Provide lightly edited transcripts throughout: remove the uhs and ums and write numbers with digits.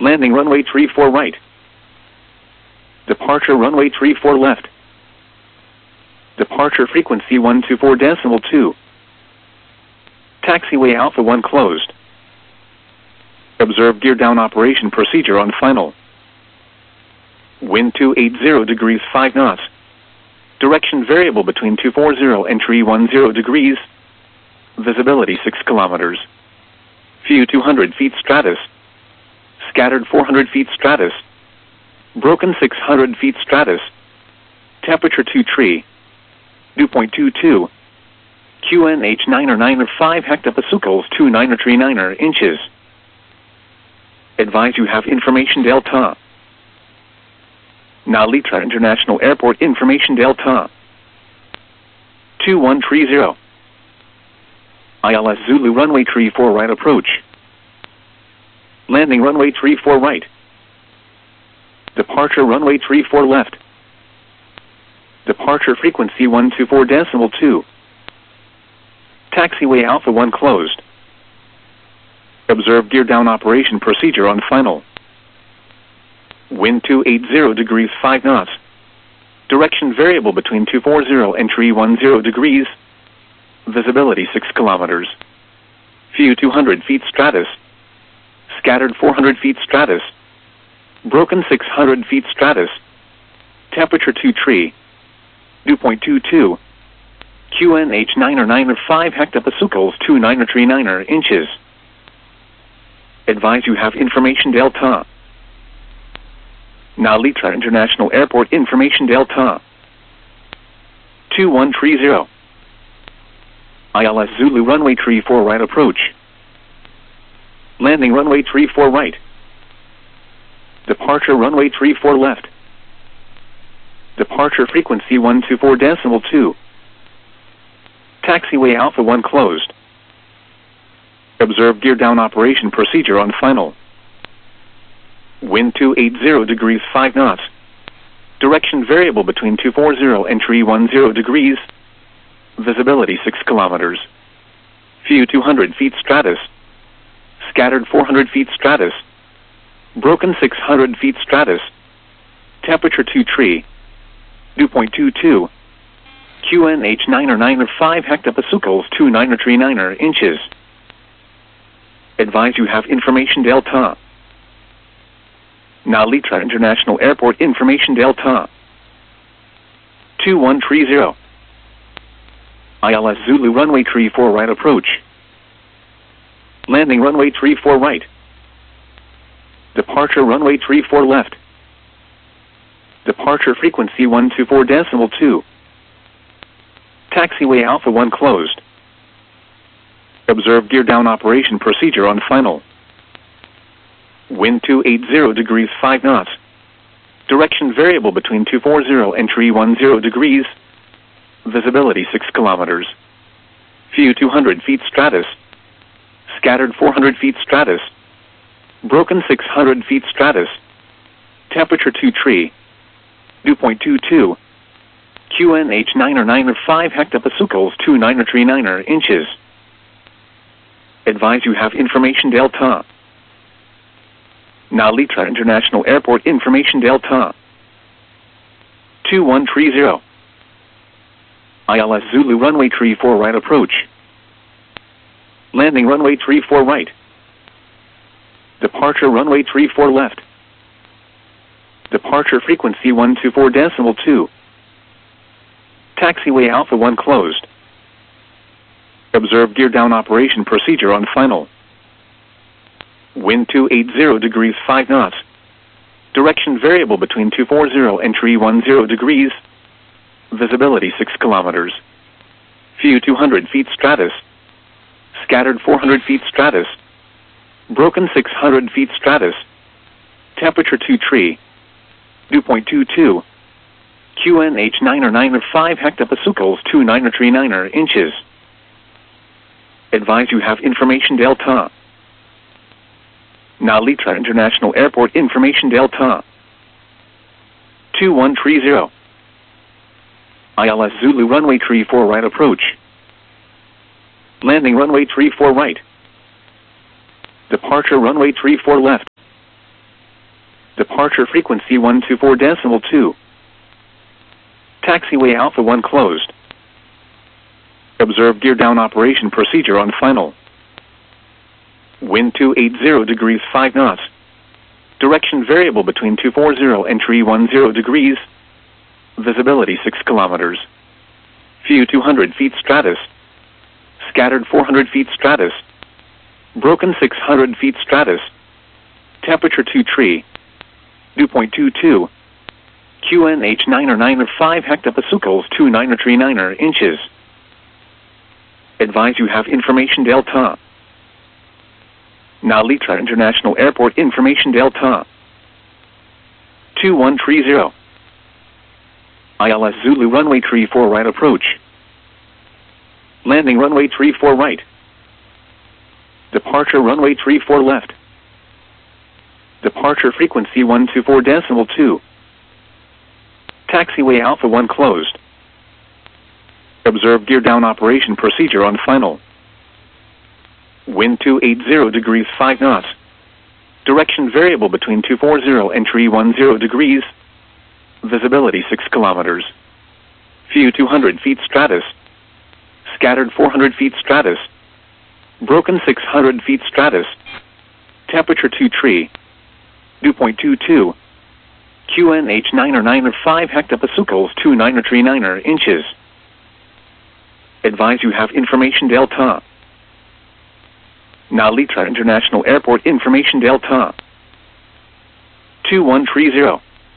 Landing runway 34 right. Departure runway 34 left. Departure frequency 124.2. Taxiway Alpha 1 closed. Observe gear down operation procedure on final. Wind 280 degrees 5 knots. Direction variable between 240 and 310 degrees. Visibility 6 kilometers. View 200 feet stratus. Scattered 400 feet stratus. Broken 600 feet stratus. Temperature 23. Dew point 22. QNH 995 hectopascals 2939 inches. Advise you have information Delta. Narita International Airport information Delta. 2130. ILS Zulu runway 34 right approach. Landing runway 34 right. Departure runway 34 left. Departure frequency 124.2. Taxiway Alpha 1 closed. Observe gear down operation procedure on final. Wind 280 degrees 5 knots. Direction variable between 240 and 310 degrees. Visibility 6 kilometers. View 200 feet stratus. Scattered 400 feet stratus. Broken 600 feet stratus. Temperature 23. Dew point 22. QNH 995 hectopascals 2939 inches. Advise you have information Delta. Narita International Airport information Delta. 2130. ILS Zulu runway 34 right approach. Landing runway 34 right. Departure runway 34 left. Departure frequency 124.2. Taxiway Alpha 1 closed. Observe gear down operation procedure on final. Wind 280 degrees 5 knots. Direction variable between 240 and 310 degrees. Visibility 6 kilometers. View 200 feet stratus. Scattered 400 feet stratus. Broken 600 feet stratus. Temperature 23. Dew point 22. QNH 995 hectopascals 2939 inches. Advise you have information Delta. Narita International Airport information Delta. 2130. ILS Zulu runway 34 right approach. Landing runway 34 right. Departure runway 34 left. Departure frequency 124.2. Taxiway Alpha 1 closed. Observe gear down operation procedure on final. Wind 280 degrees 5 knots. Direction variable between 240 and 310 degrees. Visibility 6 kilometers. View 200 feet stratus. Scattered 400 feet stratus. Broken 600 feet stratus. Temperature 23. Dew point 22. QNH 995 hectopascals 2939 inches. Advise you have information Delta. Narita International Airport information Delta. 2130. ILS Zulu runway 34 right approach. Landing runway 34 right. Departure runway 34 left. Departure frequency 124.2. Taxiway Alpha 1 closed. Observe gear down operation procedure on final. Wind 280 degrees 5 knots. Direction variable between 240 and 310 degrees. Visibility 6 kilometers. View 200 feet stratus. Scattered 400 feet stratus. Broken 600 feet stratus. Temperature 23. Dew point 22. QNH 995 hectopascals 2939 inches. Advise you have information Delta. Narita International Airport information Delta. 2130. ILS Zulu runway 34 right approach. Landing runway 34 right. Departure runway 34 left. Departure frequency 124.2. Taxiway Alpha 1 closed. Observe gear down operation procedure on final. Wind 280 degrees 5 knots. Direction variable between 240 and 310 degrees. Visibility 6 kilometers. View 200 feet stratus. Scattered 400 feet stratus. Broken 600 feet stratus. Temperature 2 tree. Dew point 22. QNH 9 5 hectopascals 2939 inches. Advise you have information delta. Nalitra International Airport information delta. 2130. ILS Zulu runway 34 right approach. Landing runway 34 right. Departure runway 34 left. Departure frequency 124.2. Taxiway Alpha 1 closed. Observe gear down operation procedure on final. Wind 280 degrees 5 knots. Direction variable between 240 and 310 degrees. Visibility 6 kilometers. View 200 feet stratus. Scattered 400 feet stratus. Broken 600 feet stratus. Temperature 2 tree. Dew point 22. QNH 9 5 hectopascals 2939 inches. Advise you have information delta. Nalitra International Airport information delta. 2130.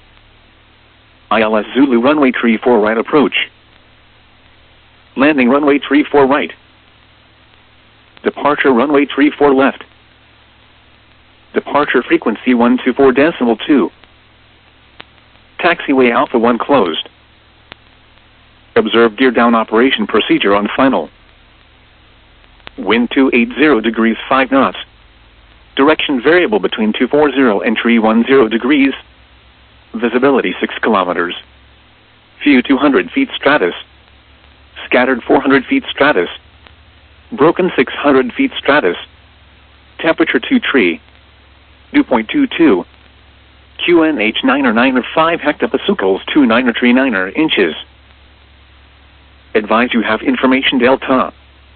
ILS Zulu runway 34 right approach. Landing runway 34 right. Departure runway 34 left. Departure frequency 124.2. Taxiway Alpha 1 closed. Observe gear down operation procedure on final. Wind 280 degrees 5 knots. Direction variable between 240 and 310 degrees. Visibility 6 kilometers. View 200 feet stratus. Scattered 400 feet stratus. Broken 600 feet stratus. Temperature 2 tree. Dew point 22. QNH 9 5 hectopascals 2939 inches. Advise you have information delta.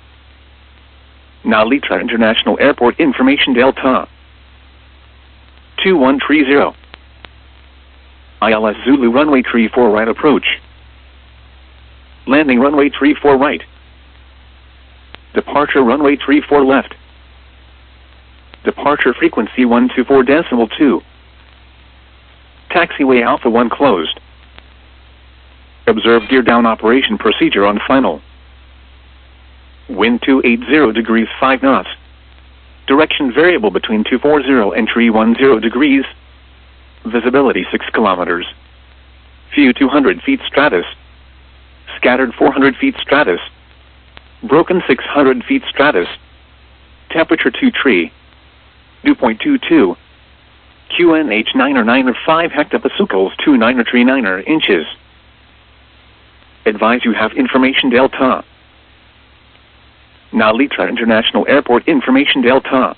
Nalitra International Airport information delta. 2130. ILS Zulu runway 34 right approach. Landing runway 34 right. Departure runway 34 left. Departure frequency 124.2. Taxiway Alpha 1 closed. Observe gear down operation procedure on final. Wind 280 degrees 5 knots. Direction variable between 240 and 310 degrees. Visibility 6 kilometers. View 200 feet stratus. Scattered 400 feet stratus. Broken 600 feet stratus. Temperature 2 tree. Dew point 22. QNH 9 5 hectopascals 2939 inches. Advise you have information delta. Nalitra International Airport information delta.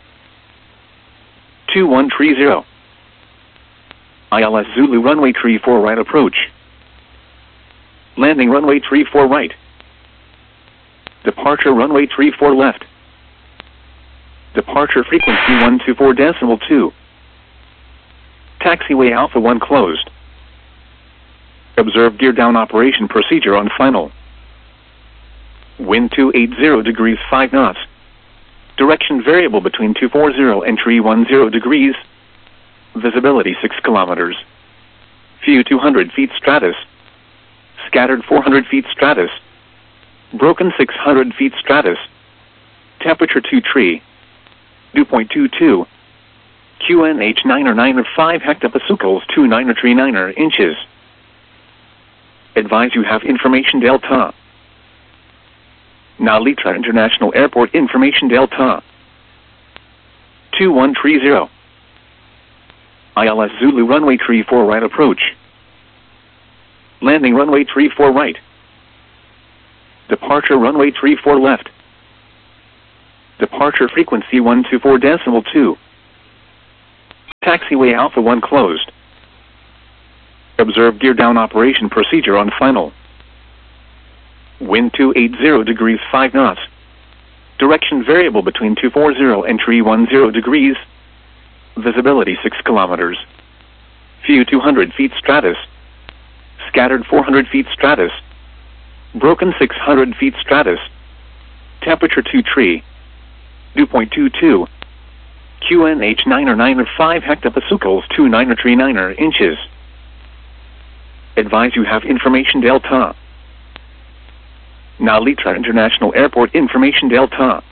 2130. ILS Zulu runway 34 right approach. Landing runway 34 right. Departure runway 34 left. Departure frequency 124.2. Taxiway Alpha 1 closed. Observe gear down operation procedure on final. Wind 280 degrees 5 knots. Direction variable between 240 and 310 degrees. Visibility 6 kilometers. View 200 feet stratus. Scattered 400 feet stratus. Broken 600 feet stratus. Temperature 2 tree. Dew point 22. QNH 9 5 hectopascals 2939 inches. Advise you have information delta. Nalitra International Airport information delta. 2130. ILS Zulu runway 34 right approach. Landing runway 34 right. Departure runway 34 left. Departure frequency 124.2. Taxiway Alpha 1 closed. Observe gear down operation procedure on final. Wind 280 degrees 5 knots. Direction variable between 240 and 310 degrees. Visibility 6 kilometers. View 200 feet stratus. Scattered 400 feet stratus. Broken 600 feet stratus. Temperature 23. Dew point 22. QNH 995 hectopascals 2939 inches. Advise you have information Delta. Nalitra International Airport information Delta.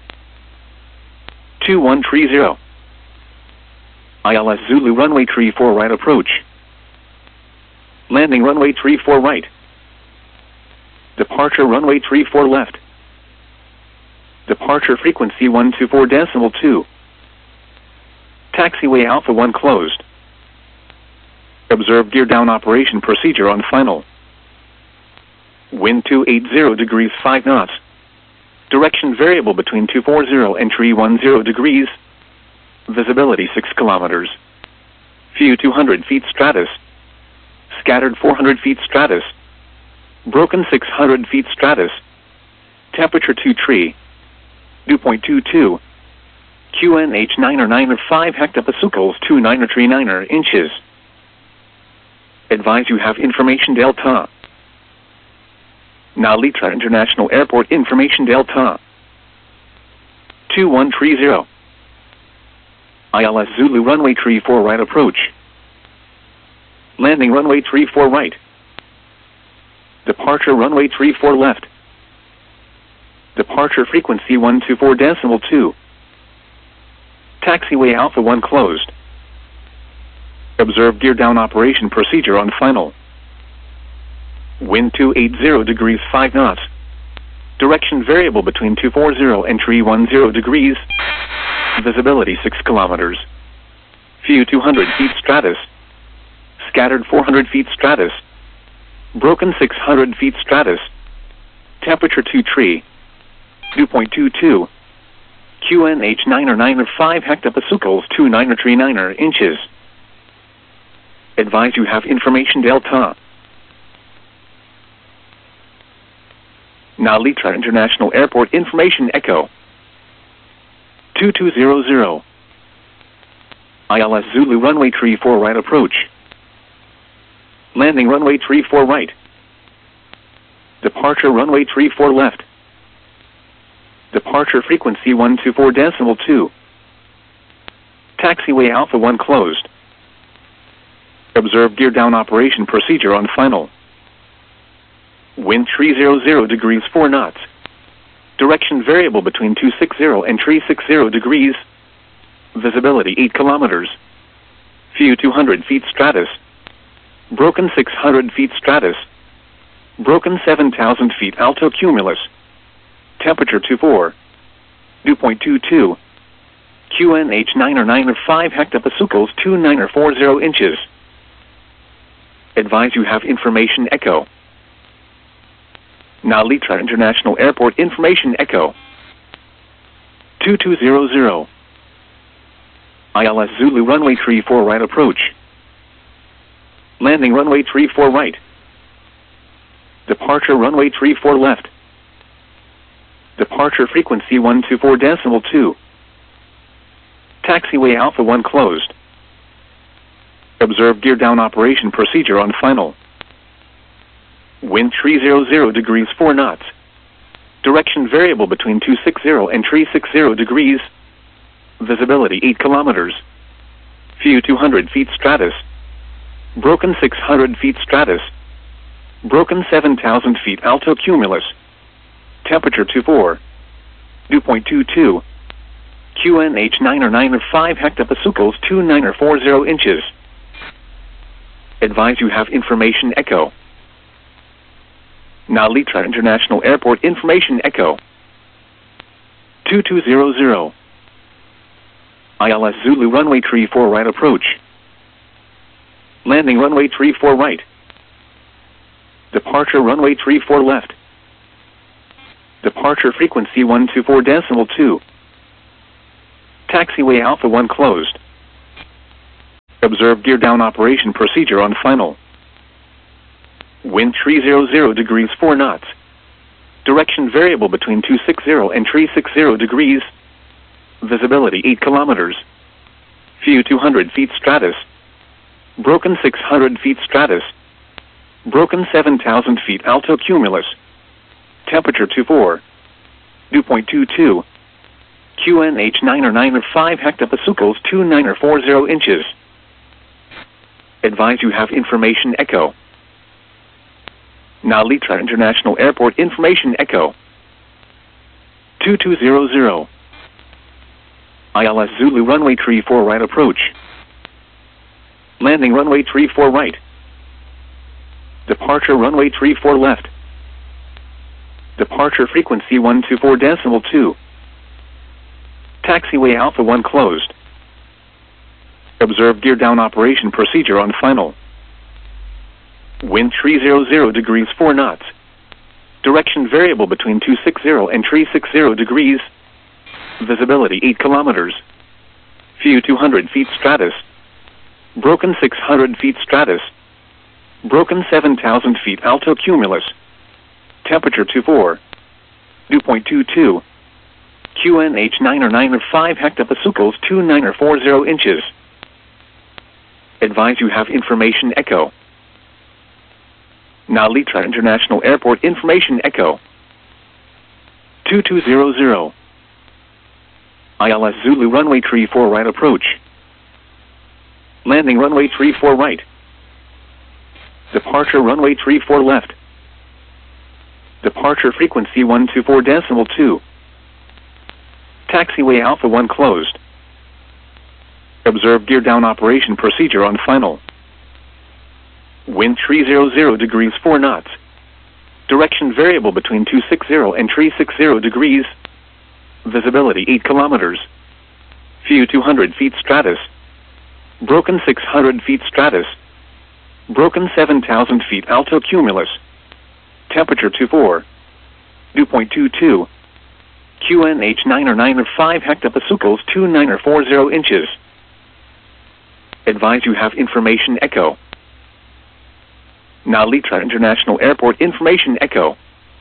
2130. ILS Zulu runway 34 right approach. Landing runway 34 right. Departure runway 34 left. Departure frequency 124.2. Taxiway Alpha 1 closed. Observe gear down operation procedure on final. Wind 280 degrees 5 knots. Direction variable between 240 and 310 degrees. Visibility 6 kilometers. View 200 feet stratus. Scattered 400 feet stratus. Broken 600 feet stratus. Temperature 23. Dew point 22. QNH 995 hectopascals 2939 inches. Advise you have information Delta. Nalitra International Airport information Delta. 2130. ILS Zulu runway 34 right approach. Landing runway 34 right. Departure runway 34 left. Departure frequency 124.2. Taxiway Alpha 1 closed. Observe gear down operation procedure on final. Wind 280 degrees 5 knots. Direction variable between 240 and 310 degrees. Visibility 6 kilometers. View 200 feet stratus. Scattered 400 feet stratus. Broken 600 feet stratus. Temperature 23. Dew point 22. QNH 995 hectopascals 2939 inches. Advise you have information Delta. Nalitra International Airport information Echo. 2200. ILS Zulu runway 34 right approach. Landing runway 34 right. Departure runway 34 left. Departure frequency 124.2. Taxiway Alpha 1 closed. Observe gear down operation procedure on final. Wind 300 degrees 4 knots. Direction variable between 260 and 360 degrees. Visibility 8 kilometers. View 200 feet stratus. Broken 600 feet stratus. Broken 7,000 feet alto cumulus. Temperature 24. Dew point 22. QNH 995 hectopascals 2940 inches. Advise you have information Echo. Nalitra International Airport information Echo. 2200. ILS Zulu runway 34 right approach. Landing runway 34 right. Departure runway 34 left. Departure frequency 124.2. Taxiway Alpha 1 closed. Observe gear down operation procedure on final. Wind 300 degrees 4 knots. Direction variable between 260 and 360 degrees. Visibility 8 kilometers. View 200 feet stratus. Broken 600 feet stratus. Broken 7,000 feet alto cumulus. Temperature 24. Dew point 22. QNH 995 hectopascals 2940 inches. Advise you have information Echo. Nalitra International Airport information Echo. 2200. ILS Zulu runway 34 right approach. Landing runway 34 right. Departure runway 34 left. Departure frequency 124.2. Taxiway Alpha 1 closed. Observe gear down operation procedure on final. Wind 300 degrees 4 knots. Direction variable between 260 and 360 degrees. Visibility 8 kilometers. View 200 feet stratus. Broken 600 feet stratus. Broken 7,000 feet alto cumulus. Temperature 24. Dew point 22. QNH 9 hectopascals 2940 inches. Advise you have information echo. Nalitra International Airport information echo. 2200. ILS Zulu runway 34 right approach. Landing runway 34 right. Departure runway 34 left. Departure frequency 124.2. Taxiway Alpha 1 closed. Observe gear down operation procedure on final. Wind 300 degrees 4 knots. Direction variable between 260 and 360 degrees. Visibility 8 kilometers. View 200 feet stratus. Broken 600 feet stratus. Broken 7,000 feet alto cumulus. Temperature 24. Dew point 22. QNH 9 hectopascals 2940 inches. Advise you have information echo. Nalitra International Airport information echo. 2200. ILS Zulu runway 34 right approach. Landing runway 34 right. Departure runway 34 left. Departure frequency 124.2. Taxiway Alpha 1 closed. Observe gear down operation procedure on final. Wind 300 degrees 4 knots. Direction variable between 260 and 360 degrees. Visibility 8 kilometers. View 200 feet stratus. Broken 600 feet stratus. Broken 7,000 feet alto cumulus. Temperature 24. Dew point 22. QNH 9 hectopascals 2940 inches. Advise you have information echo. Nalitra International Airport information echo.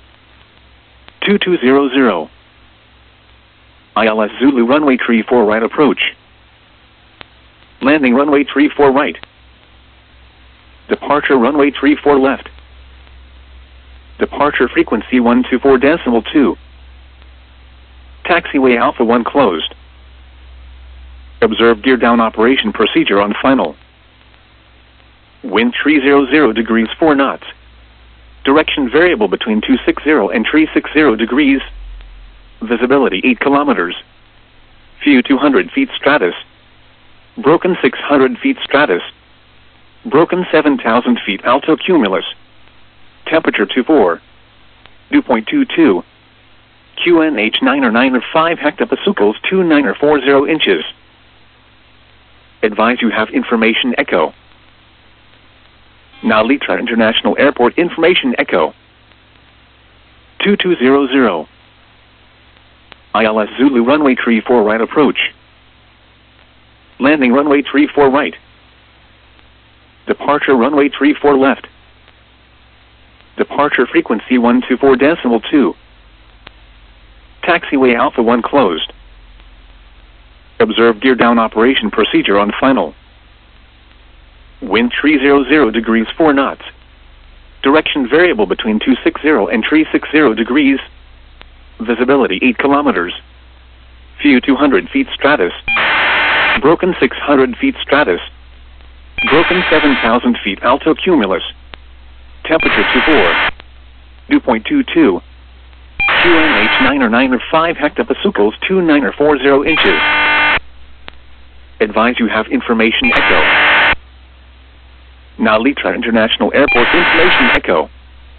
2200. ILS Zulu runway 34 right approach. Landing runway 34 right. Departure runway 34 left. Departure frequency 124.2. Taxiway Alpha 1 closed. Observe gear down operation procedure on final. Wind 300 degrees 4 knots. Direction variable between 260 and 360 degrees. Visibility 8 kilometers. View 200 feet stratus. Broken 600 feet stratus. Broken 7,000 feet alto cumulus. Temperature 24. Dew point 22. QNH 9 hectopascals 2940 inches. Advise you have information echo. Nalitra International Airport information echo. 2200. ILS Zulu runway 34 right approach. Landing runway 34 right. Departure runway 34 left. Departure frequency 124.2. Taxiway Alpha 1 closed. Observe gear down operation procedure on final. Wind 300 degrees 4 knots. Direction variable between 260 and 360 degrees. Visibility 8 kilometers. View 200 feet stratus. Broken 600 feet stratus. Broken 7,000 feet alto cumulus. Temperature 24. Dew point 22. QNH 9 hectopascals 2940 inches. Advise you have information echo. Nalitra International Airport information echo.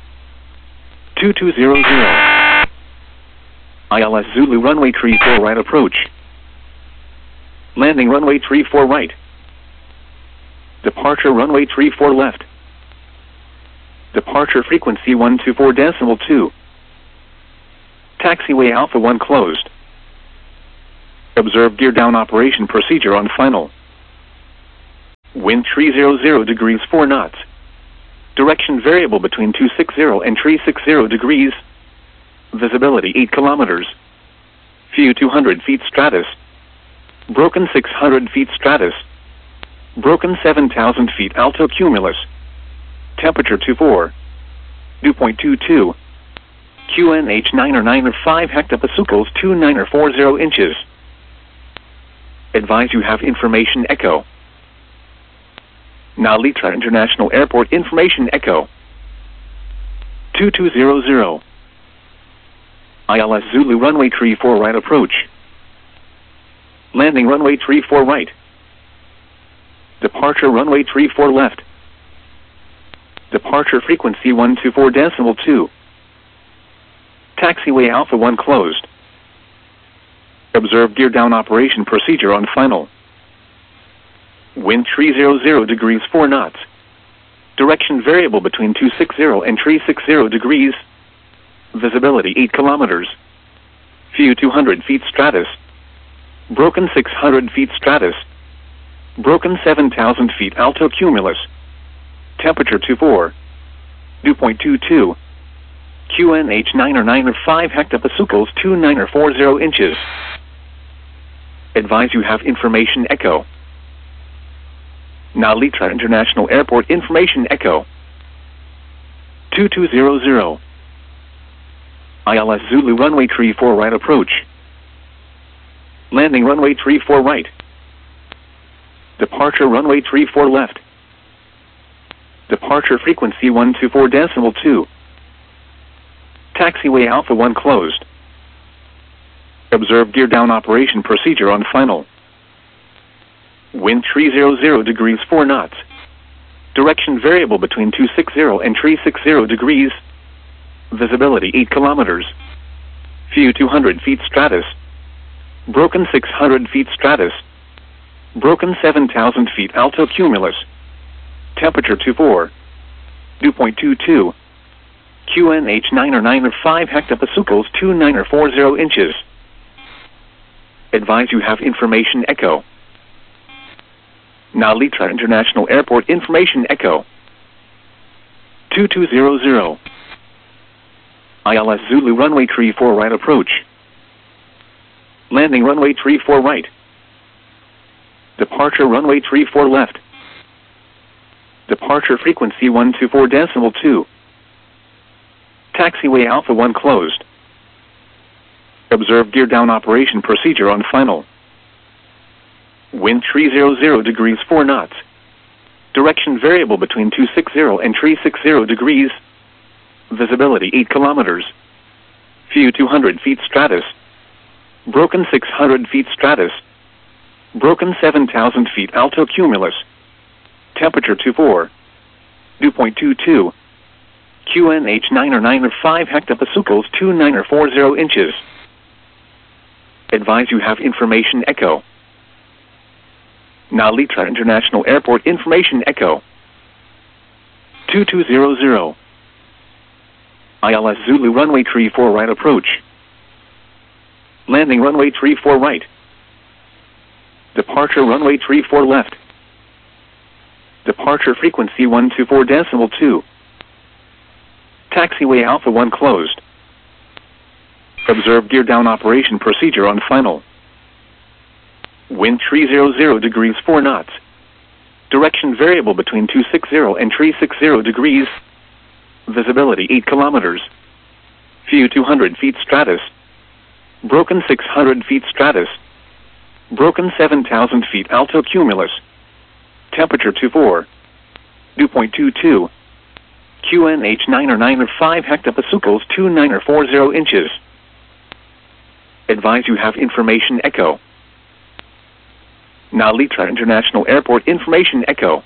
2200. ILS Zulu runway 34 right approach. Landing runway 34 right. Departure runway 34 left. Departure frequency 124.2. Taxiway Alpha 1 closed. Observe gear down operation procedure on final. Wind 300 degrees 4 knots. Direction variable between 260 and 360 degrees. Visibility 8 kilometers. View 200 feet stratus. Broken 600 feet stratus. Broken 7,000 feet alto cumulus. Temperature 24. Dew point 22. QNH 9 hectopascals 2940 inches. Advise you have information echo. Now Litra International Airport information echo. 2200. ILS Zulu runway 34 right approach. Landing runway 34 right. Departure runway 34 left. Departure frequency 124.2. Taxiway Alpha 1 closed. Observe gear down operation procedure on final. Wind 300 degrees 4 knots. Direction variable between 260 and 360 degrees. Visibility 8 kilometers. View 200 feet stratus. Broken 600 feet stratus. Broken 7,000 feet alto cumulus. Temperature 24. Dew point 22. QNH 9 hectopascals 2940 inches. Advise you have information echo. Now Litra International Airport information echo. 2200. ILS Zulu runway 34 right approach. Landing runway 34 right. Departure runway 34 left. Departure frequency 124.2. Taxiway Alpha 1 closed. Observe gear down operation procedure on final. Wind 300 degrees 4 knots. Direction variable between 260 and 360 degrees. Visibility 8 kilometers. View 200 feet stratus. Broken 600 feet stratus. Broken 7,000 feet alto cumulus. Temperature 24. Dew point 22. QNH 9 hectopascals 2940 inches. Advise you have information echo. Now Litra International Airport information echo. 2200. ILS Zulu runway 34 right approach. Landing runway 34 right. Departure runway 34 left. Departure frequency 124.2. Taxiway Alpha 1 closed. Observe gear down operation procedure on final. Wind 300 degrees 4 knots. Direction variable between 260 and 360 degrees. Visibility 8 kilometers. View 200 feet stratus. Broken 600 feet stratus. Broken 7,000 feet alto cumulus. Temperature 24. Dew point 22. QNH 9 hectopascals 2940 inches. Advise you have information echo. Now Litra International Airport information echo. 2200. ILS Zulu runway 34 right approach. Landing runway 34 right. Departure runway 34 left. Departure frequency 124.2. Taxiway Alpha 1 closed. Observe gear down operation procedure on final. Wind 300 degrees 4 knots. Direction variable between 260 and 360 degrees. Visibility 8 kilometers. View 200 feet stratus. Broken 600 feet stratus. Broken 7,000 feet alto cumulus. Temperature 24. Dew point 22. QNH 9 hectopascals 2940 inches. Advise you have information echo. Now Litra International Airport information echo.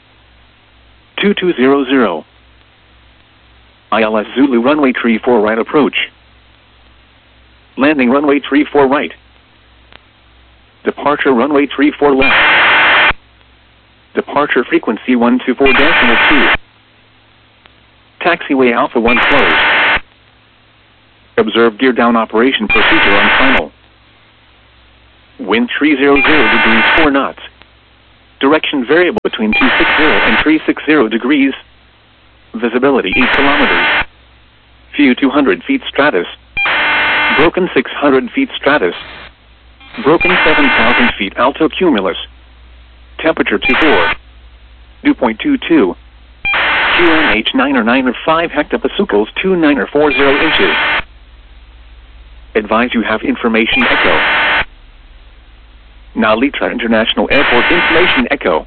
2200. ILS Zulu runway 34 right approach. Landing runway 34 right. Departure runway 34 left. Departure frequency 124.2. Taxiway Alpha 1 closed. Observe gear down operation procedure on final. Wind 300 degrees 4 knots. Direction variable between 260 and 360 degrees. Visibility 8 kilometers. View 200 feet stratus. Broken 600 feet stratus. Broken 7,000 feet alto cumulus. Temperature 24. Dew point 22. QNH 9 or 9 or 5 hectopascals 29 or 40 inches. Advise you have information echo. Now Litra International Airport information echo.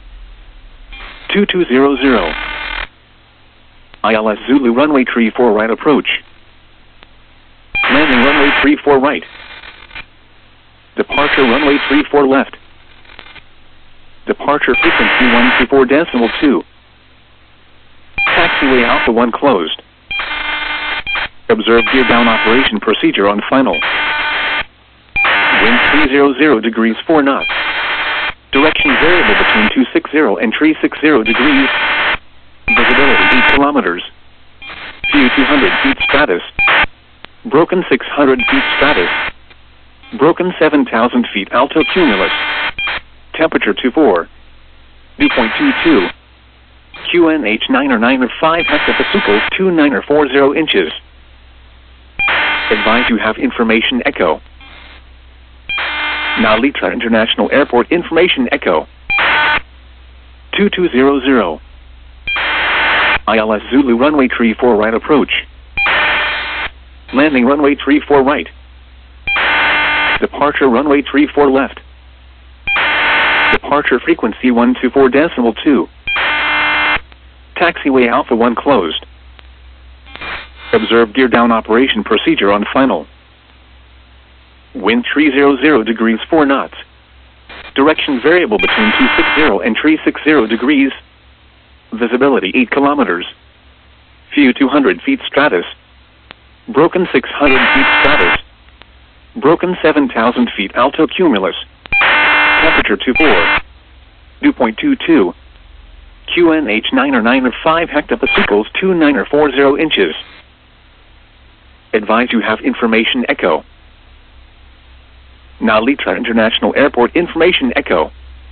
2200. ILS Zulu runway 34 right approach. Landing runway 34 right. Departure runway 34 left. Departure frequency 124.2. Taxiway Alpha 1 closed. Observe gear down operation procedure on final. Wind 300 degrees 4 knots. Direction variable between 260 and 360 degrees. Visibility 8 kilometers. View 200 feet stratus. Broken 600 feet stratus. Broken 7,000 feet alto cumulus. Temperature 24. Dew point 22. QNH 9 or 9 or 5 hectopascals 29 or 40 inches. Advise you have information echo. Now Litra International Airport information echo. 2200. ILS Zulu runway 34 right approach. Landing runway 34 right. Departure runway 34 left. Departure frequency 124.2. Taxiway Alpha 1 closed. Observe gear down operation procedure on final. Wind 300 degrees 4 knots. Direction variable between 260 and 360 degrees. Visibility 8 kilometers. View 200 feet stratus. Broken 600 feet stratus. Broken 7,000 feet alto cumulus. Temperature 24. Dew point 22. QNH 9 or 9 or 5 hectopascals 29 or 40 inches. Advise you have information echo. Now Litra International Airport information echo.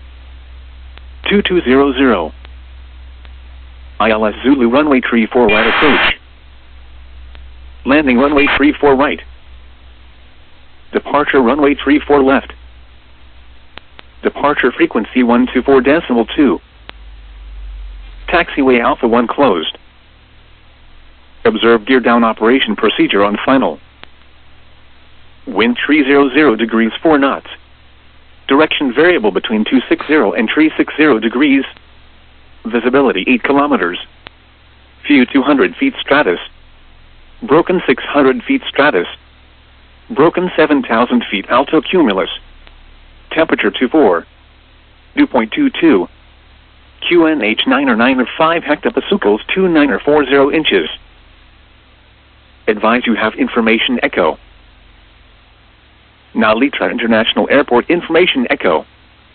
2200. ILS Zulu runway 34 right approach. Landing runway 34 right. Departure runway 34 left. Departure frequency 124.2. Taxiway Alpha 1 closed. Observe gear down operation procedure on final. Wind 300 degrees 4 knots. Direction variable between 260 and 360 degrees. Visibility 8 kilometers. View 200 feet stratus. Broken 600 feet stratus. Broken 7,000 feet alto cumulus. Temperature 24. Dew point 22. QNH 9 or 9 or 5 hectopascals 29 or 40 inches. Advise you have information echo. Now Litra International Airport information echo.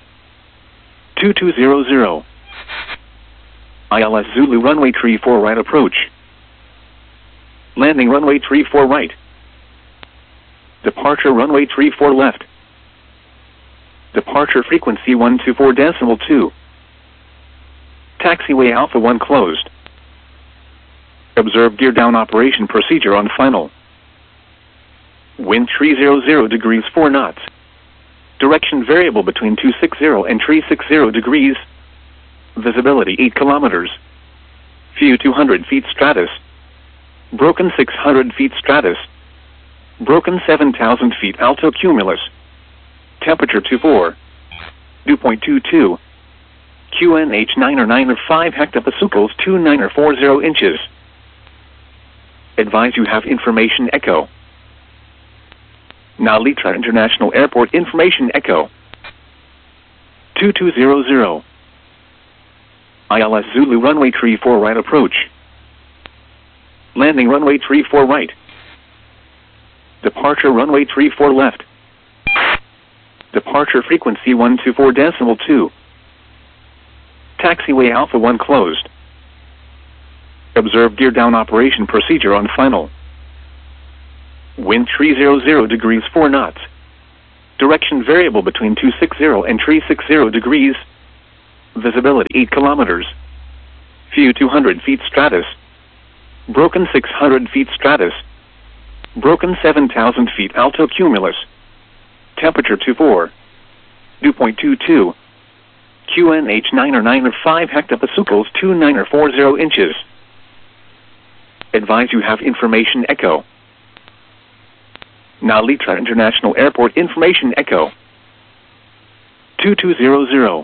2200. ILS Zulu runway 34 right approach. Landing runway 34 right. Departure runway 34 left. Departure frequency 124.2. Taxiway Alpha 1 closed. Observe gear down operation procedure on final. Wind 300 degrees 4 knots. Direction variable between 260 and 360 degrees. Visibility 8 kilometers. View 200 feet stratus. Broken 600 feet stratus. Broken 7,000 feet alto cumulus. Temperature 24. Dew point 22. QNH 9 or 9 or 5 hectopascals 29 or 40 inches. Advise you have information echo. Now Litra International Airport information echo. 2200. ILS Zulu runway 34 right approach. Landing runway 34 right. Departure runway 34 left. Departure frequency 124.2. Taxiway Alpha 1 closed. Observe gear down operation procedure on final. Wind 300 degrees 4 knots. Direction variable between 260 and 360 degrees. Visibility 8 kilometers. View 200 feet stratus. Broken 600 feet stratus. Broken 7,000 feet alto cumulus. Temperature 24. Dew point 22. QNH 9 or 9 or 5 hectopascals 29 or 40 inches. Advise you have information echo. Now Litra International Airport information echo. 2200.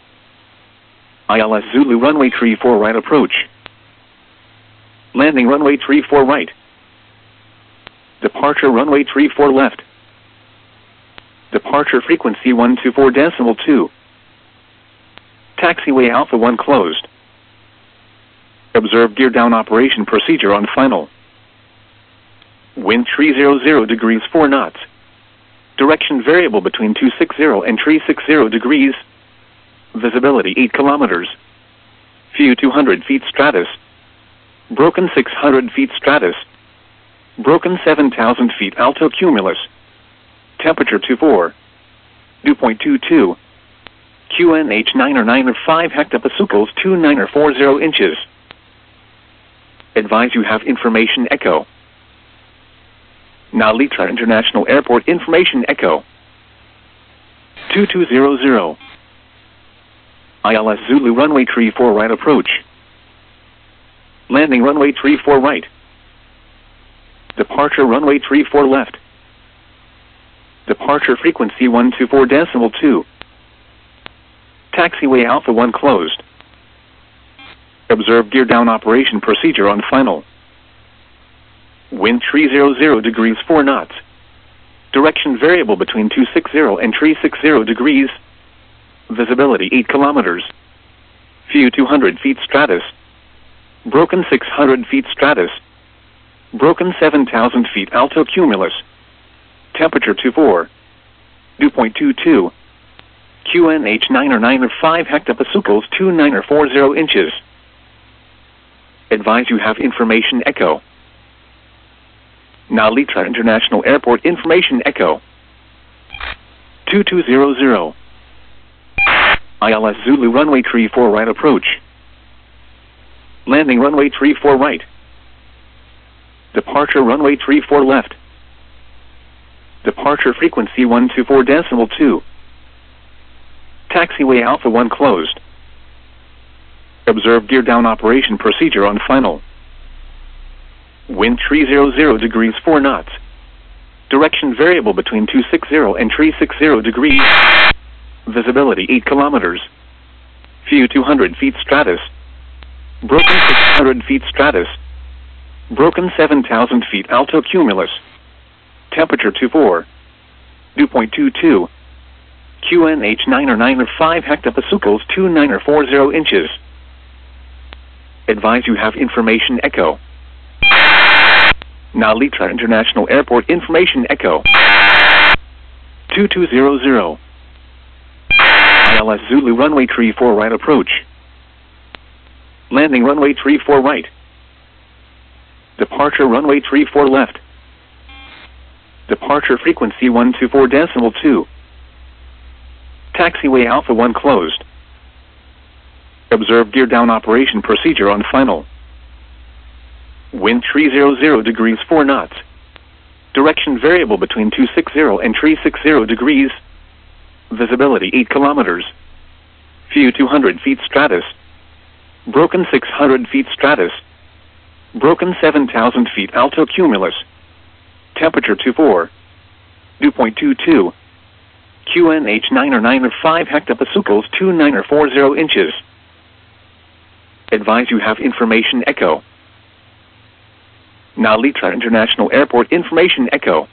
ILS Zulu runway 34 right approach. Landing runway 34 right. Departure runway 34 left. Departure frequency 124.2. Taxiway Alpha 1 closed. Observe gear down operation procedure on final. Wind 300 degrees 4 knots. Direction variable between 260 and 360 degrees. Visibility 8 kilometers. View 200 feet stratus. Broken 600 feet stratus. Broken 7,000 feet alto cumulus. Temperature 24. Dew point 22. QNH 9 or 9 or 5 hectopascals 29 or 40 inches. Advise you have information echo. Now Litra International Airport information echo. 2200. ILS Zulu runway 34 right approach. Landing runway 34 right. Departure runway 34 left. Departure frequency 124.2. Taxiway Alpha 1 closed. Observe gear down operation procedure on final. Wind 300 degrees 4 knots. Direction variable between 260 and 360 degrees. Visibility 8 kilometers. View 200 feet stratus. Broken 600 feet stratus. Broken 7,000 feet alto cumulus. Temperature 24. Dew point 22. QNH 9 or 9 or 5 hectopascals 29 or 40 inches. Advise you have information echo. Now Litra International Airport information echo. 2200. ILS Zulu runway 34 right approach. Landing runway 34 right. Departure runway 34 left. Departure frequency 124.2. Taxiway Alpha 1 closed. Observe gear down operation procedure on final. Wind 300 degrees 4 knots. Direction variable between 260 and 360 degrees. Visibility 8 kilometers. View 200 feet stratus. Broken 600 feet stratus. Broken 7,000 feet alto cumulus. Temperature 24. Dew point 22. QNH 9 or 9 or 5 hectopascals 29 or 40 inches. Advise you have information echo. Now Litra International Airport information echo. 2200. ILS Zulu runway 34 right approach. Landing runway 34 right. Departure runway 34 left. Departure frequency 124.2. Taxiway Alpha 1 closed. Observe gear down operation procedure on final. Wind 300 degrees 4 knots. Direction variable between 260 and 360 degrees. Visibility 8 kilometers. View 200 feet stratus. Broken 600 feet stratus. Broken 7,000 feet alto cumulus. Temperature 24. Dew point 22. QNH 9 or 9 or 5 hectopascals 29 or 40 inches. Advise you have information echo. Now Litra International Airport information echo. 2200. ILS Zulu runway 34 right approach. Landing runway 34 right. Departure runway 34 left. Departure frequency 124.2. Taxiway Alpha 1 closed. Observe gear down operation procedure on final. Wind 300 degrees 4 knots. Direction variable between 260 and 360 degrees. Visibility 8 kilometers. Broken 600 feet stratus. Broken 7,000 feet alto cumulus. Temperature 24. Dew point 22. QNH 9 or 9 or 5 hectopascals 29 or 40 inches. Advise you have information echo. Now Litra International Airport information echo.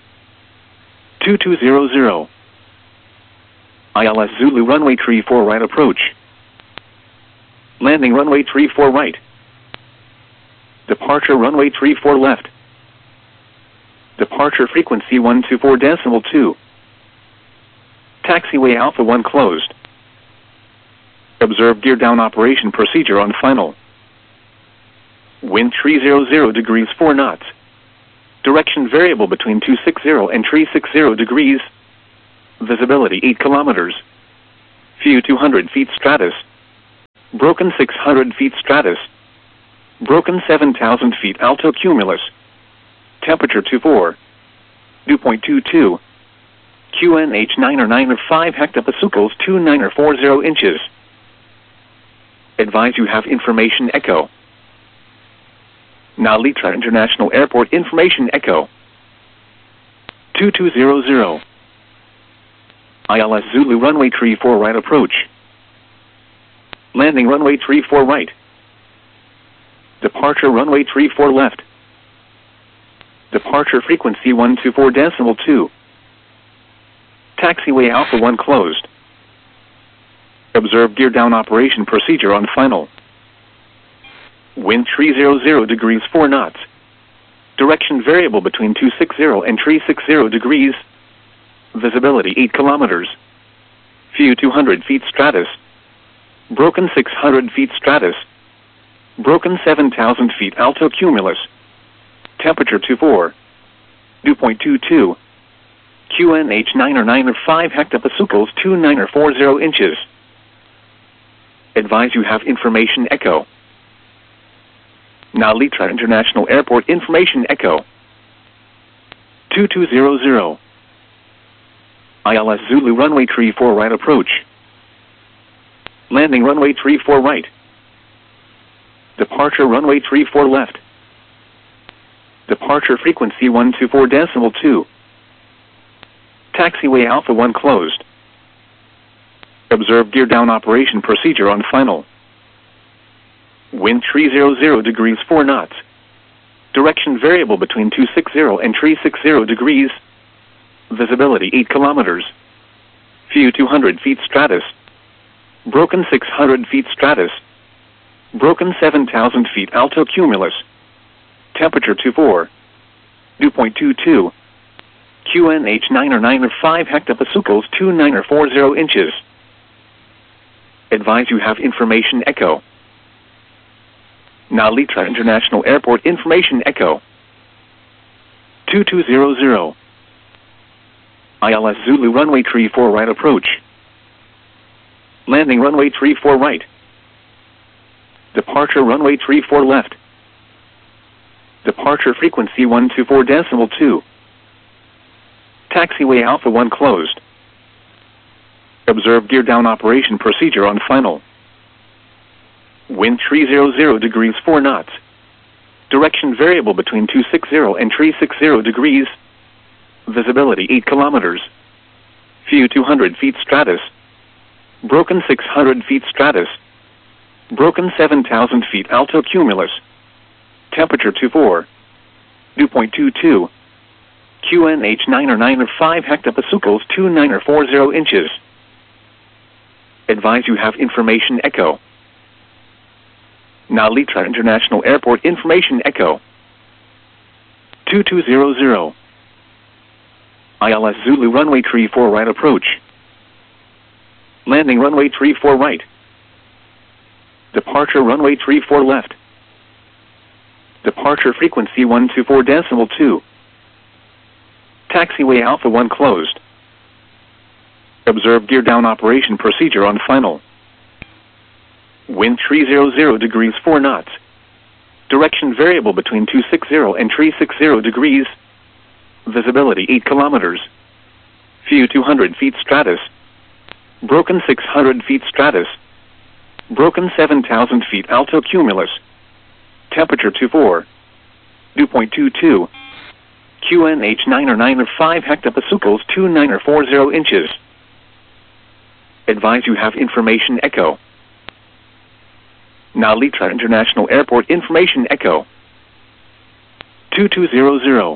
2200. ILS Zulu runway 34 right approach. Landing runway 34 right. Departure runway 34 left. Departure frequency 124.2. Taxiway Alpha 1 closed. Observe gear down operation procedure on final. Wind 300 degrees 4 knots. Direction variable between 260 and 360 degrees. Visibility 8 kilometers. View 200 feet stratus. Broken 600 feet stratus. Broken 7,000 feet alto cumulus. Temperature 24. Dew point 22. QNH 9 or 9 or 5 hectopascals 29 or 40 inches. Advise you have information echo. Now Litra International Airport information echo. 2200. ILS Zulu runway 34 right approach. Landing runway 34 right. Departure runway 34 left. Departure frequency 124.2. Taxiway Alpha 1 closed. Observe gear down operation procedure on final. Wind 300 degrees 4 knots. Direction variable between 260 and 360 degrees. Visibility 8 kilometers. View 200 feet stratus. Broken 600 feet stratus. Broken 7,000 feet alto cumulus. Temperature 24. Dew point 22. QNH 9 or 9 or 5 hectopascals 29 or 40 inches. Advise you have information echo. Now Litra International Airport information echo. 2200. ILS Zulu runway 34 right approach. Landing runway 34 right. Departure runway 34 left. Departure frequency 124.2. Taxiway Alpha 1 closed. Observe gear down operation procedure on final. Wind 300 degrees 4 knots. Direction variable between 260 and 360 degrees. Visibility 8 kilometers. View 200 feet stratus. Broken 600 feet stratus. Broken 7,000 feet alto cumulus. Temperature 24. Dew point 22. QNH 9 or 9 or 5 hectopascals 29 or 40 inches. Advise you have information echo. Now Litra International Airport information echo. 2200. ILS Zulu runway 34 right approach. Landing runway 34 right. Departure runway 34 left. Departure frequency 124.2. Taxiway Alpha 1 closed. Observe gear down operation procedure on final. Wind 300 degrees 4 knots. Direction variable between 260 and 360 degrees. Visibility 8 kilometers. View 200 feet stratus. Broken 600 feet stratus. Broken 7,000 feet alto cumulus. Temperature 24. Dew point 22. QNH 9 or 9 or 5 hectopascals 29 or 40 inches. Advise you have information echo. Now Litra International Airport information echo. 2200. ILS Zulu runway 34 right approach. Landing runway 34 right. Departure runway 34 left. Departure frequency 124.2. Taxiway Alpha 1 closed. Observe gear down operation procedure on final. Wind 300 degrees 4 knots. Direction variable between 260 and 360 degrees. Visibility 8 kilometers. View 200 feet stratus. Broken 600 feet stratus. Broken 7,000 feet alto cumulus. Temperature 24. Dew point 22. QNH 9 or 9 or 5 hectopascals 29 or 40 inches. Advise you have information echo. Now Litra International Airport information echo. 2200.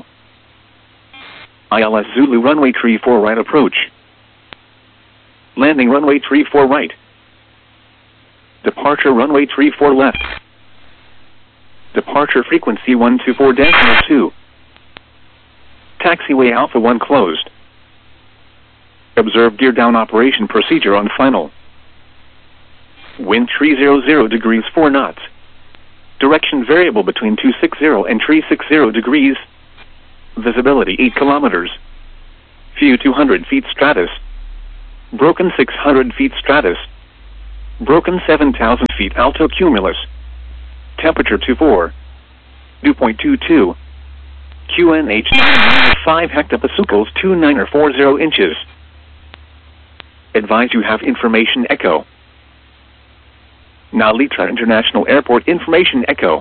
ILS Zulu runway 34 right approach. Landing runway 34 right. Departure runway 34 left. Departure frequency 124.2. Taxiway Alpha 1 closed. Observe gear down operation procedure on final. Wind 300 degrees 4 knots. Direction variable between 260 and 360 degrees. Visibility 8 kilometers. View 200 feet stratus. Broken 600 feet stratus. Broken 7,000 feet altocumulus. Temperature 24. Dew point 22. QNH 5 hectopascals 2940 inches. Advise you have information echo. Nalitra International Airport information echo.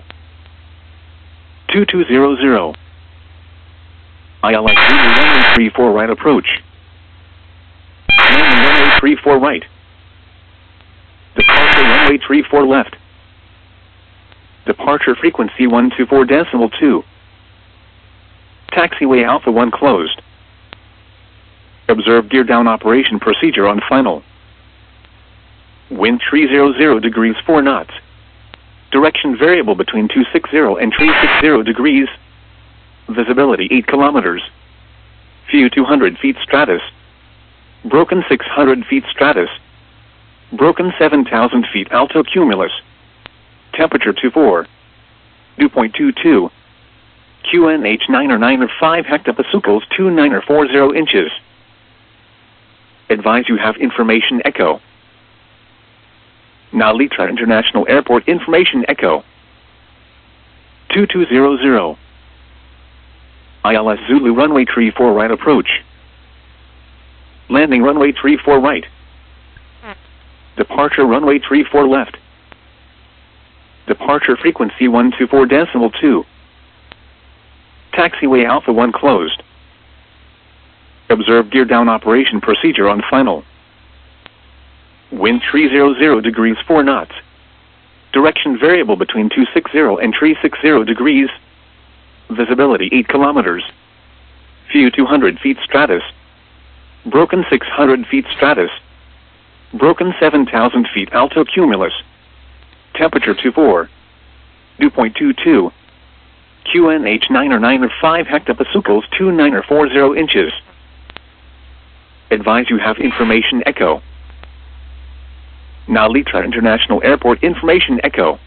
2200. ILS runway 34 right approach. Landing runway 34 right. Departure runway 34 left. Departure frequency 124.2. Taxiway Alpha 1 closed. Observe gear down operation procedure on final. Wind 300 degrees 4 knots. Direction variable between 260 and 360 degrees. Visibility 8 kilometers. View 200 feet stratus. Broken 600 feet stratus. Broken 7,000 feet altocumulus. Temperature 24. Dew point 22. QNH 905 hectopascals 2940 inches. Advise you have information echo. Nalitra International Airport information echo. 2200. ILS Zulu runway 34 right approach. Landing runway 34 right. Departure runway 34 left. Departure frequency 124.2. Taxiway Alpha 1 closed. Observe gear down operation procedure on final. Wind 300 degrees 4 knots. Direction variable between 260 and 360 degrees. Visibility 8 kilometers. View 200 feet stratus. Broken 600 feet stratus. Broken 7,000 feet altocumulus. Temperature 24. Dew point 22. QNH 905 hectopascals 2940 inches. Advise you have information echo. Nalitra International Airport information echo.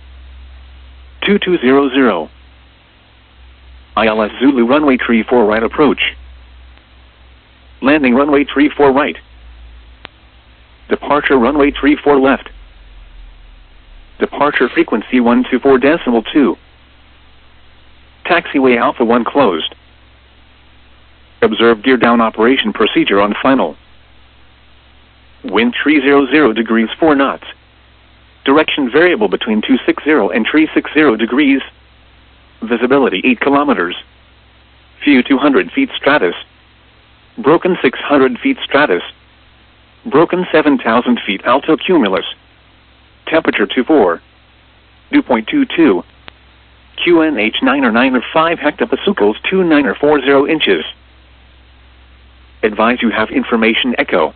2200. ILS Zulu runway 34 right approach. Landing runway 34 right. Departure runway 34 left. Departure frequency 124.2. Taxiway Alpha 1 closed. Observe gear down operation procedure on final. Wind 300 degrees 4 knots. Direction variable between 260 and 360 degrees. Visibility 8 kilometers. View 200 feet stratus. Broken 600 feet stratus. Broken 7,000 feet altocumulus. Temperature 24. Dew point 22. QNH 905 hectopascals 2940 inches. Advise you have information echo.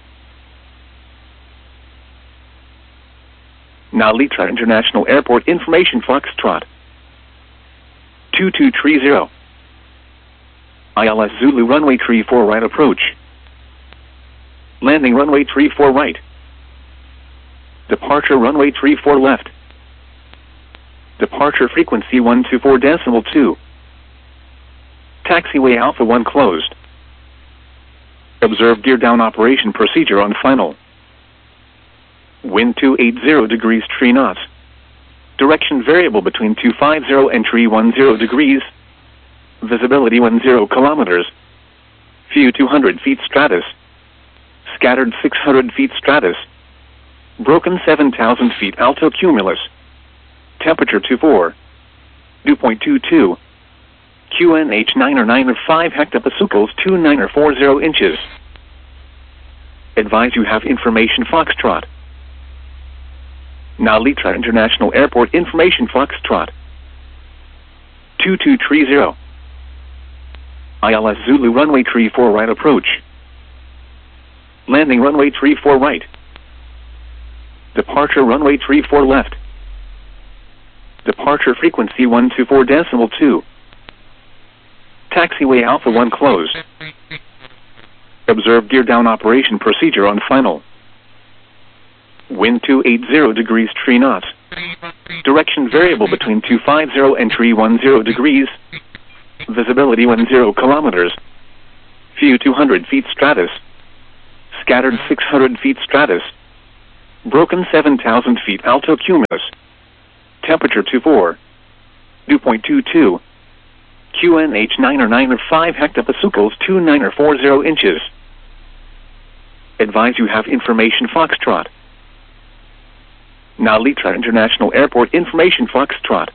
Nalitra International Airport information Foxtrot. 2230. ILS Zulu runway 34 right approach. Landing runway 34 right. Departure runway 34 left. Departure frequency 124.2. Taxiway Alpha 1 closed. Observe gear down operation procedure on final. Wind 280 degrees 3 knots. Direction variable between 250 and 310 degrees. Visibility 10 kilometers. View 200 feet stratus. Scattered 600 feet stratus. Broken 7,000 feet altocumulus. Temperature 24. Dew point 22. QNH 905 hectopascals 2940 inches. Advise you have information Foxtrot. Nalitra International Airport information Foxtrot. 2230. ILS Zulu runway 34 right approach. Landing runway 34 right. Departure runway 34 left. Departure frequency 124.2. Taxiway Alpha 1 closed. Observe gear down operation procedure on final. Wind 280 degrees 3 knots. Direction variable between 250 and 310 degrees. Visibility 10 kilometers. View 200 feet stratus. Scattered 600 feet stratus. Broken 7,000 feet alto cumulus. Temperature 24. Dew point 22. QNH 9 or 9 or 5 hectopascals 29 or 40 inches. Advise you have information Foxtrot. Now Litra International Airport information Foxtrot.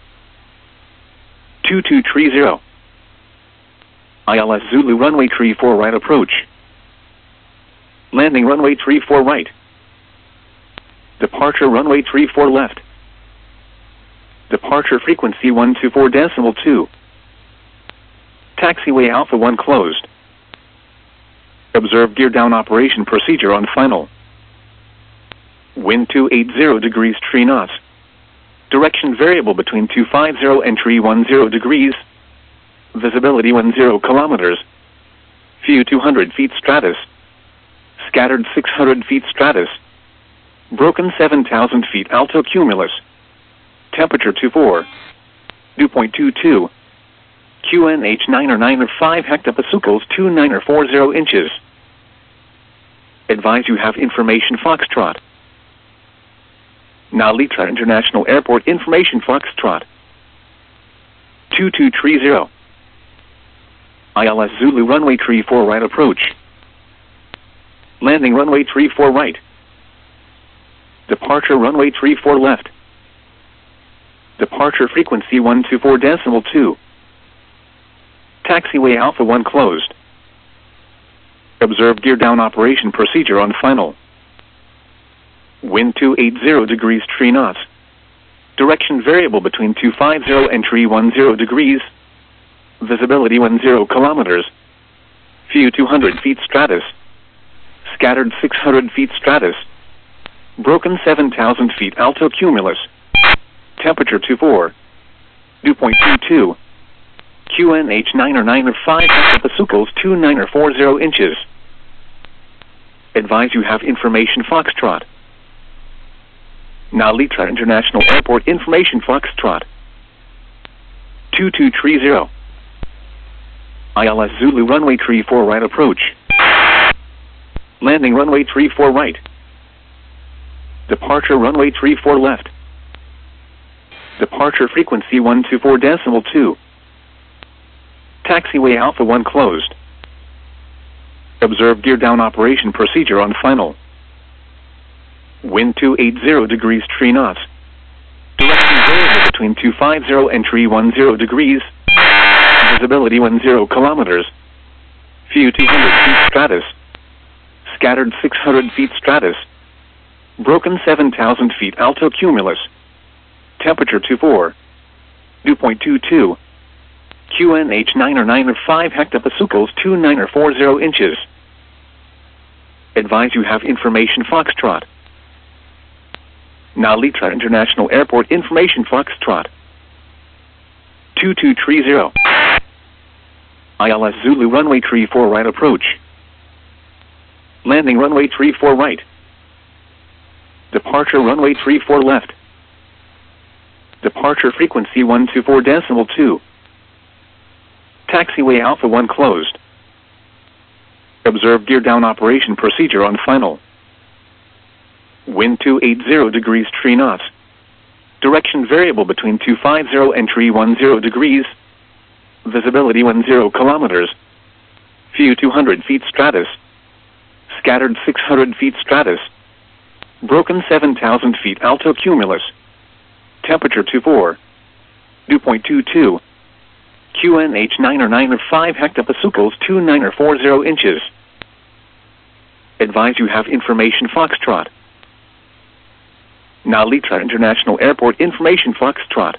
2230. ILS Zulu runway 34 right approach. Landing runway 34 right. Departure runway 34 left. Departure frequency 124.2. Taxiway Alpha 1 closed. Observe gear down operation procedure on final. Wind 280 degrees 3 knots. Direction variable between 250 and 310 degrees. Visibility 10 kilometers. View 200 feet stratus. Scattered 600 feet stratus. Broken 7,000 feet alto cumulus. Temperature 24. Dew point 22. QNH 9 or 9 or 5 hectopascals 29 or 40 inches. Advise you have information Foxtrot. Now Litra International Airport information Foxtrot. 2230. ILS Zulu runway 34 right approach. Landing runway 34 right. Departure runway 34 left. Departure frequency 124.2. Taxiway Alpha 1 closed. Observe gear down operation procedure on final. Wind 280 degrees 3 knots. Direction variable between 250 and 310 degrees. Visibility 10 kilometers. View 200 feet stratus. Scattered 600 feet stratus. Broken 7,000 feet alto cumulus. Temperature 24. Dew point 22. QNH 9 or 9 or 5 hectopascals 29 or 40 inches. Advise you have information Foxtrot. Now Litra International Airport information Foxtrot. 2230. ILS Zulu runway 34 right approach. Landing runway 34 right. Departure runway 34 left. Departure frequency 124.2. Taxiway Alpha 1 closed. Observe gear down operation procedure on final. Wind 280 degrees 3 knots. Direction variable between 250 and 310 degrees. Visibility 10 kilometers. View 200 feet stratus. Scattered 600 feet stratus. Broken 7,000 feet alto cumulus. Temperature 24. Dew point 22. QNH 9 or 9 or 5 hectopascals 29 or 40 inches. Advise you have information Foxtrot. Now Litra International Airport information Foxtrot. 2230. ILS Zulu runway 34 right approach. Landing runway 34 right. Departure runway 34 left. Departure frequency 124.2. Taxiway Alpha 1 closed. Observe gear down operation procedure on final. Wind 280 degrees 3 knots. Direction variable between 250 and 310 degrees. Visibility 10 kilometers. View 200 feet stratus. Scattered 600 feet stratus. Broken 7,000 feet alto cumulus. Temperature 24. Dew point 22. QNH 9 or 9 or 5 hectopascals 29 or 40 inches. Advise you have information Foxtrot. Now Litra International Airport information Foxtrot.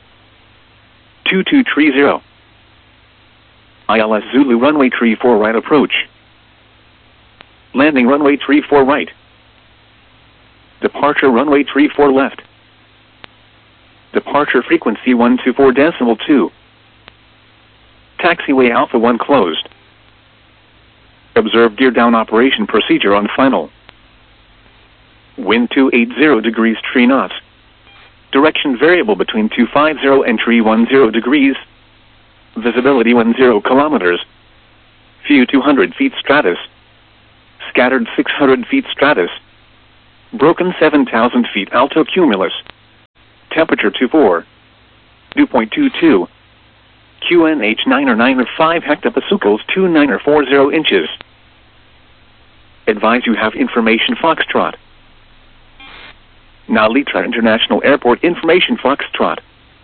2230. ILS Zulu runway 34 right approach. Landing runway 34 right. Departure runway 34 left. Departure frequency 124.2. Taxiway Alpha 1 closed. Observe gear down operation procedure on final. Wind 280 degrees 3 knots. Direction variable between 250 and 310 degrees. Visibility 10 kilometers. View 200 feet stratus. Scattered 600 feet stratus. Broken 7,000 feet alto cumulus. Temperature 24. Dew point 22. QNH 9 or 9 or 5 hectopascals 29 or 40 inches. Advise you have information Foxtrot. Now Litra International Airport information Foxtrot.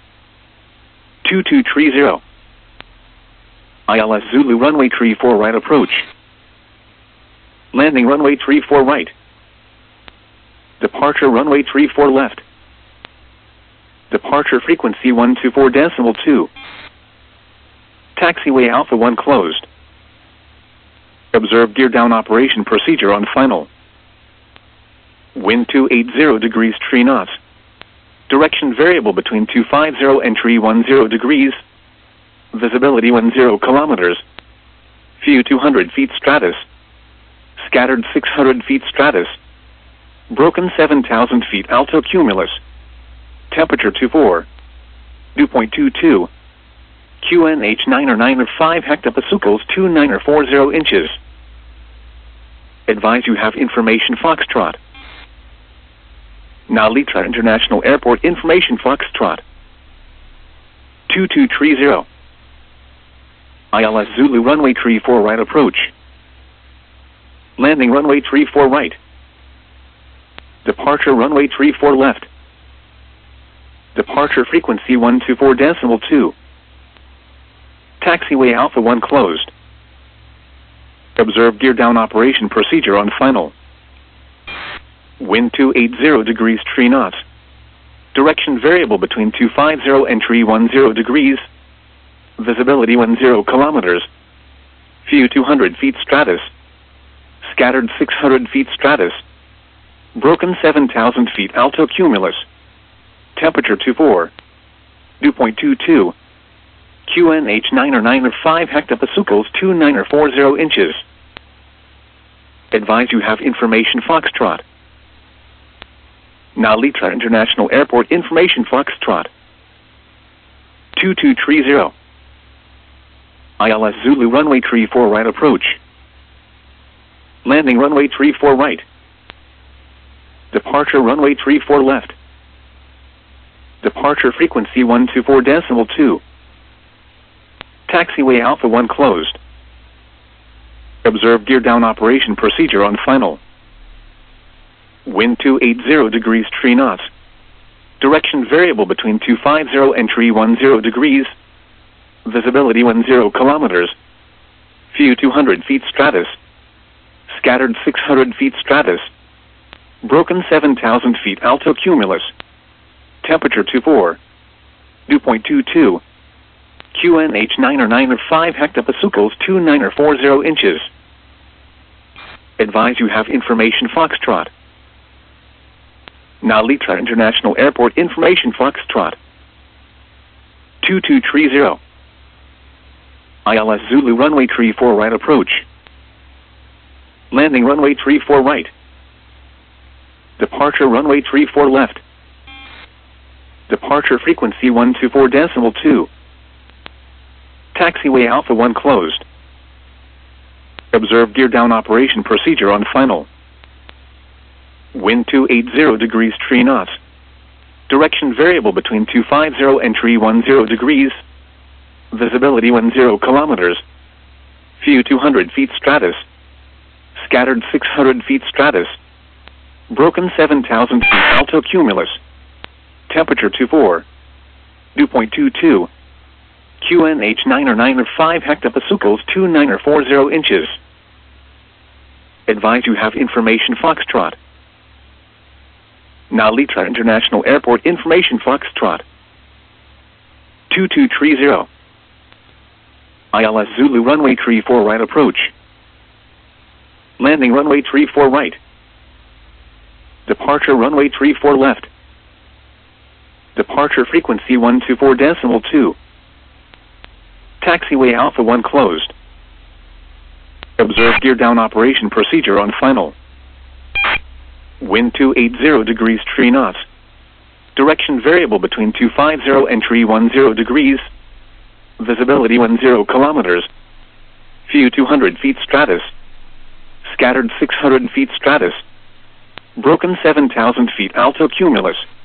2230. ILS Zulu runway 34 right approach. Landing runway 34 right. Departure runway 34 left. Departure frequency 124.2. Taxiway Alpha 1 closed. Observe gear down operation procedure on final. Wind 280 degrees 3 knots. Direction variable between 250 and 310 degrees. Visibility 10 kilometers. View 200 feet stratus. Scattered 600 feet stratus. Broken 7,000 feet alto cumulus. Temperature 24. Dew point 22. QNH 9 or 9 or 5 hectopascals 29 or 40 inches. Advise you have information Foxtrot. Now Litra International Airport information Foxtrot. 2230. ILS Zulu runway 34 right approach. Landing runway 34 right. Departure runway 34 left. Departure frequency 124.2. Taxiway Alpha 1 closed. Observe gear down operation procedure on final. Wind 280 degrees 3 knots. Direction variable between 250 and 310 degrees. Visibility 10 kilometers. View 200 feet stratus. Scattered 600 feet stratus. Broken 7,000 feet alto cumulus. Temperature 24. Dew point 22. QNH 9 or 9 or 5 hectopascals 29 or 40 inches. Advise you have information Foxtrot. Now Litra International Airport information Foxtrot. 2230. ILS Zulu runway 34 right approach. Landing runway 34 right. Departure runway 34 left. Departure frequency 124.2. Taxiway Alpha 1 closed. Observe gear down operation procedure on final. Wind 280 degrees 3 knots. Direction variable between 250 and 310 degrees. Visibility 10 kilometers. View 200 feet stratus. Scattered 600 feet stratus. Broken 7,000 feet alto cumulus. Temperature 24. Dew point 22. QNH 9 or 9 or 5 hectopascals 29 or 40 inches. Advise you have information Foxtrot. Now Litra International Airport information Foxtrot. 2230. ILS Zulu runway 34 right approach. Landing runway 34 right. Departure runway 34 left. Departure frequency 124.2. Taxiway Alpha 1 closed. Observe gear down operation procedure on final. Wind 280 degrees 3 knots. Direction variable between 250 and 310 degrees. Visibility 10 kilometers. View 200 feet stratus. Scattered 600 feet stratus. Broken 7,000 feet alto cumulus. Temperature 24. Dew point 22. QNH 9 or 9 or 5 hectopascals 29 or 40 inches. Advise you have information Foxtrot. Now Litra International Airport information Foxtrot. 2230. ILS Zulu runway 34 right approach. Landing runway 34 right. Departure runway 34 left. Departure frequency 124.2. Taxiway Alpha 1 closed. Observe gear down operation procedure on final. Wind 280 degrees 3 knots. Direction variable between 250 and 310 degrees. Visibility 10 kilometers. View 200 feet stratus. Scattered 600 feet stratus. Broken 7,000 feet alto cumulus.